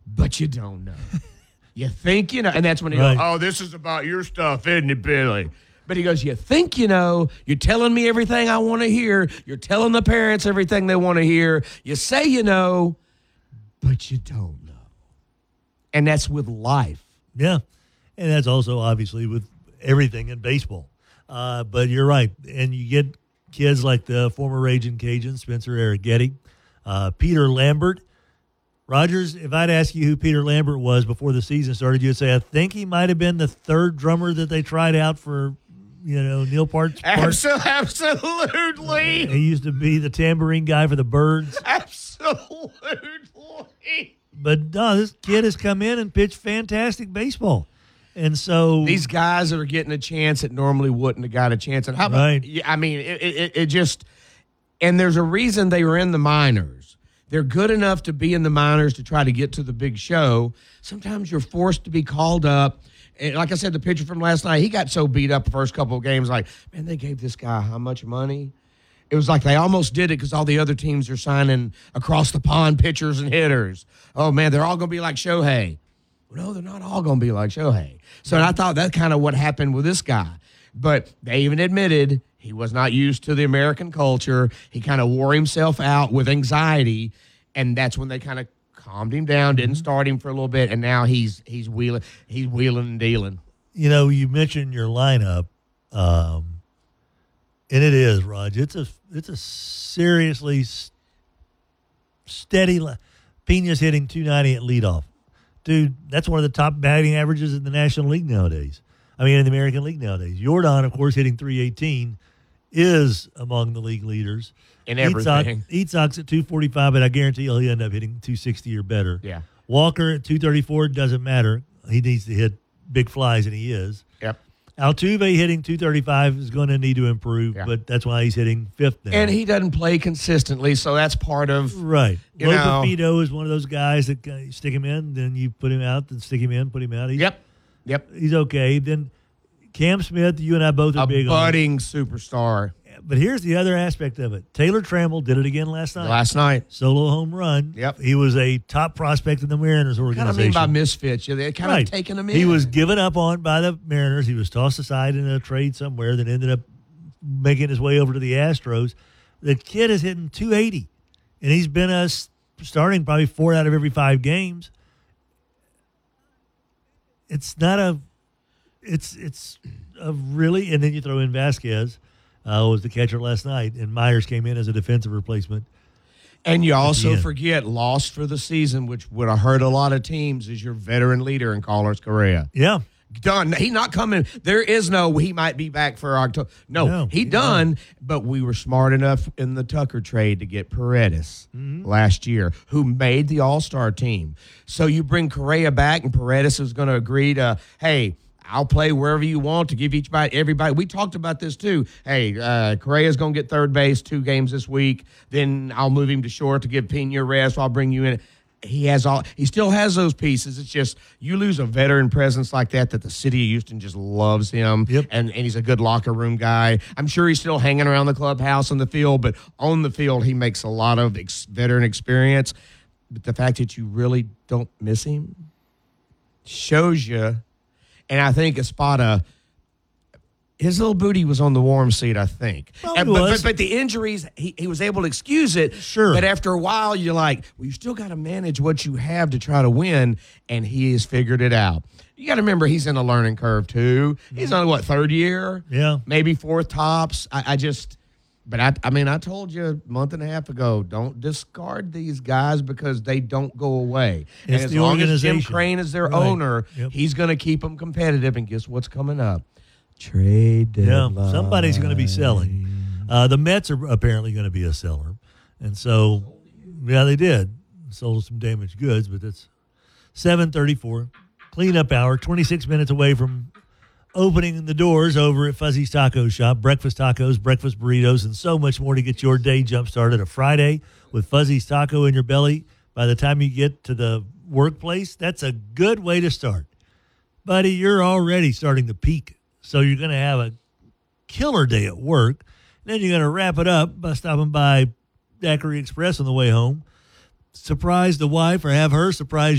but you don't know. You think you know. And that's when he goes, oh, this is about your stuff, isn't it, Billy? But he goes, you think you know. You're telling me everything I want to hear. You're telling the parents everything they want to hear. You say you know, but you don't know. And that's with life. Yeah. And that's also obviously with everything in baseball. But you're right. And you get kids like the former Raging Cajun, Spencer Arrighetti, Peter Lambert. Rogers, if I'd ask you who Peter Lambert was before the season started, you'd say, I think he might have been the third drummer that they tried out for, Neil Peart's part. Absolutely. He used to be the tambourine guy for the Birds. Absolutely. But no, this kid has come in and pitched fantastic baseball. And so these guys that are getting a chance that normally wouldn't have got a chance. And how about, right. I mean, it just, and there's a reason they were in the minors. They're good enough to be in the minors to try to get to the big show. Sometimes you're forced to be called up. And like I said, the pitcher from last night, he got so beat up the first couple of games, like, man, they gave this guy how much money? It was like they almost did it because all the other teams are signing across the pond pitchers and hitters. Oh, man, they're all going to be like Shohei. Well, no, they're not all going to be like Shohei. So I thought that's kind of what happened with this guy. But they even admitted he was not used to the American culture. He kind of wore himself out with anxiety, and that's when they kind of calmed him down, didn't start him for a little bit, and now he's wheeling and dealing. You mentioned your lineup, and it is, Raj. It's a seriously steady. Pena's hitting 290 at leadoff. Dude, that's one of the top batting averages in the National League nowadays. I mean, in the American League nowadays. Jordan, of course, hitting 318, is among the league leaders. In everything. Eatsock's at 245, but I guarantee he'll end up hitting 260 or better. Yeah. Walker at 234, doesn't matter. He needs to hit big flies, and he is. Yep. Altuve hitting 235 is going to need to improve, yeah. but that's why he's hitting fifth now. And he doesn't play consistently, so that's part of right. Lopez is one of those guys that you stick him in, then you put him out, then stick him in, put him out. Yep. He's okay. Then Cam Smith, you and I both are big on. A budding superstar. But here's the other aspect of it. Taylor Trammell did it again last night. Solo home run. Yep. He was a top prospect in the Mariners organization. Kind of mean by misfits. They kind of taking him in. He was given up on by the Mariners. He was tossed aside in a trade somewhere that ended up making his way over to the Astros. The kid is hitting 280, and he's been starting probably 4 out of every 5 games. It's a really, and then you throw in Vasquez. Was the catcher last night, and Myers came in as a defensive replacement. And you also forget, lost for the season, which would have hurt a lot of teams, is your veteran leader in Carlos Correa. Yeah. Done. He not coming. There is no, he might be back for October. No, he done, but we were smart enough in the Tucker trade to get Paredes last year, who made the All-Star team. So you bring Correa back, and Paredes is going to agree to, hey, I'll play wherever you want to give everybody. We talked about this too. Hey, Correa's going to get third base 2 games this week. Then I'll move him to short to give Pena rest. So I'll bring you in. He still has those pieces. It's just you lose a veteran presence like that the city of Houston just loves him. Yep. And he's a good locker room guy. I'm sure he's still hanging around the clubhouse on the field, but on the field he makes a lot of veteran experience. But the fact that you really don't miss him shows you. And I think Espada, his little booty was on the warm seat, I think. But the injuries, he was able to excuse it. Sure. But after a while, you're like, well, you still got to manage what you have to try to win, and he has figured it out. You got to remember he's in a learning curve, too. He's on, 3rd year? Yeah. Maybe 4th tops. But I told you a month and a half ago, don't discard these guys because they don't go away. And as long as Jim Crane is their owner, he's going to keep them competitive. And guess what's coming up? Trade deadline. Yeah, somebody's going to be selling. The Mets are apparently going to be a seller. And so, yeah, they did. Sold some damaged goods, but it's 7:34. Cleanup hour, 26 minutes away from opening the doors over at Fuzzy's Taco Shop. Breakfast tacos, breakfast burritos, and so much more to get your day jump-started. A Friday with Fuzzy's Taco in your belly. By the time you get to the workplace, that's a good way to start. Buddy, you're already starting to peak, so you're going to have a killer day at work. Then you're going to wrap it up by stopping by Daiquiri Express on the way home. Surprise the wife or have her surprise